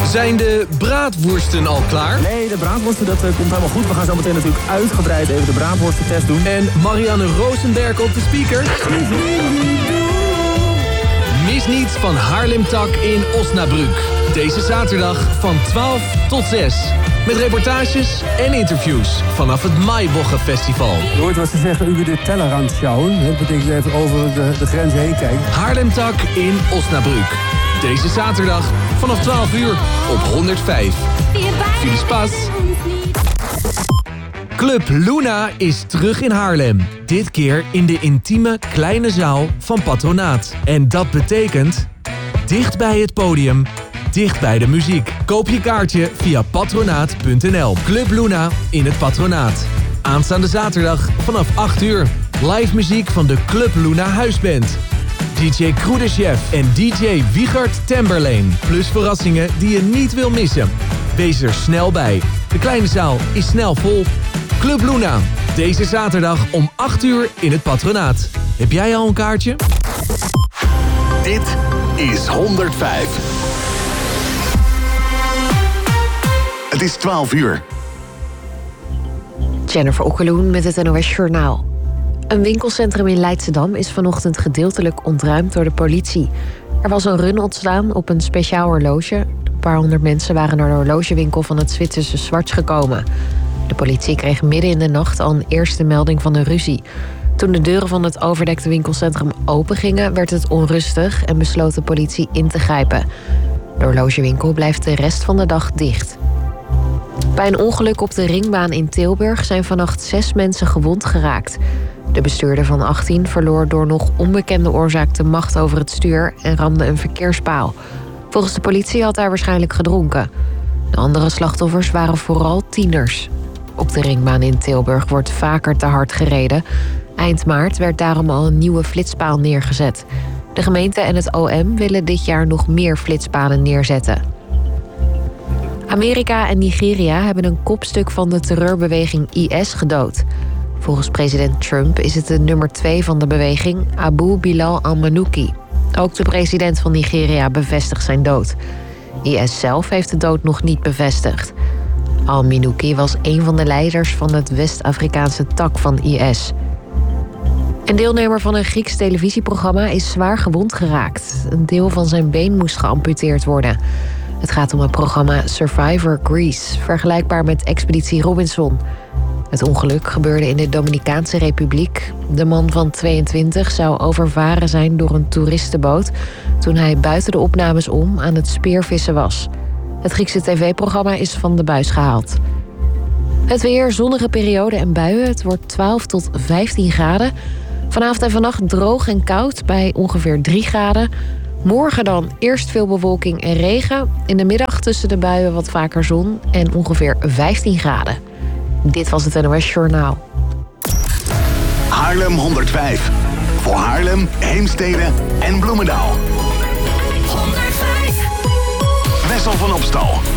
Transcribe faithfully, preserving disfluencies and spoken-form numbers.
Zijn de braadworsten al klaar? Nee, de braadworsten, dat uh, komt helemaal goed. We gaan zo meteen natuurlijk uitgebreid even de braadworstentest doen. En Marianne Rosenberg op de speaker? Mis niets van Haarlem Tak in Osnabrück. Deze zaterdag van twaalf tot zes. Met reportages en interviews vanaf het Maiboche Festival. Je hoort wat ze zeggen over de tellerrand sjouwen. Dat betekent even over de, de grens heen kijken. Haarlem Tak in Osnabrück. Deze zaterdag vanaf twaalf uur op honderdvijf. Filies Pas. Club Luna is terug in Haarlem. Dit keer in de intieme kleine zaal van Patronaat. En dat betekent dicht bij het podium, dicht bij de muziek. Koop je kaartje via patronaat punt n l. Club Luna in het Patronaat. Aanstaande zaterdag vanaf acht uur. Live muziek van de Club Luna Huisband. D J Kroederchef en D J Wiegert Tamberlane. Plus verrassingen die je niet wil missen. Wees er snel bij. De kleine zaal is snel vol. Club Luna. Deze zaterdag om acht uur in het Patronaat. Heb jij al een kaartje? Dit is honderdvijf. Het is twaalf uur. Jennifer Okkeloen met het N O S Journaal. Een winkelcentrum in Leidschendam is vanochtend gedeeltelijk ontruimd door de politie. Er was een run ontstaan op een speciaal horloge. Een paar honderd mensen waren naar de horlogewinkel van het Zwitserse Schwarz gekomen. De politie kreeg midden in de nacht al een eerste melding van een ruzie. Toen de deuren van het overdekte winkelcentrum opengingen, werd het onrustig en besloot de politie in te grijpen. De horlogewinkel blijft de rest van de dag dicht. Bij een ongeluk op de ringbaan in Tilburg zijn vannacht zes mensen gewond geraakt. De bestuurder van achttien verloor door nog onbekende oorzaak de macht over het stuur en ramde een verkeerspaal. Volgens de politie had hij waarschijnlijk gedronken. De andere slachtoffers waren vooral tieners. Op de ringbaan in Tilburg wordt vaker te hard gereden. Eind maart werd daarom al een nieuwe flitspaal neergezet. De gemeente en het O M willen dit jaar nog meer flitspalen neerzetten. Amerika en Nigeria hebben een kopstuk van de terreurbeweging I S gedood. Volgens president Trump is het de nummer twee van de beweging, Abu Bilal al-Manouki. Ook de president van Nigeria bevestigt zijn dood. I S zelf heeft de dood nog niet bevestigd. Al-Manouki was een van de leiders van het West-Afrikaanse tak van I S. Een deelnemer van een Grieks televisieprogramma is zwaar gewond geraakt. Een deel van zijn been moest geamputeerd worden. Het gaat om het programma Survivor Greece, vergelijkbaar met Expeditie Robinson. Het ongeluk gebeurde in de Dominicaanse Republiek. De man van tweeëntwintig zou overvaren zijn door een toeristenboot toen hij buiten de opnames om aan het speervissen was. Het Griekse tv-programma is van de buis gehaald. Het weer, zonnige periode en buien. Het wordt twaalf tot vijftien graden. Vanavond en vannacht droog en koud bij ongeveer drie graden. Morgen dan eerst veel bewolking en regen. In de middag tussen de buien wat vaker zon en ongeveer vijftien graden. Dit was het N O S Journaal. Haarlem honderdvijf. Voor Haarlem, Heemstede en Bloemendaal. honderdvijf. Wessel van Opstal.